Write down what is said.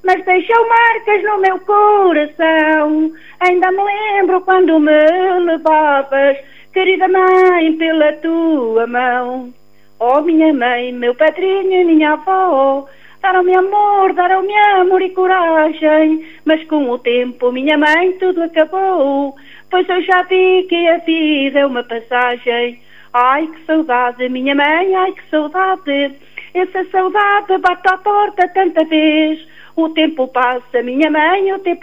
mas deixou marcas no meu coração. Ainda me lembro quando me levavas, querida mãe, pela tua mão. Oh, minha mãe, meu padrinho e minha avó, deram-me amor e coragem, mas com o tempo, minha mãe, tudo acabou, pois eu já vi que a vida é uma passagem. Ai, que saudade, minha mãe, ai, que saudade, essa saudade bate à porta tanta vez. O tempo passa, minha mãe, o tempo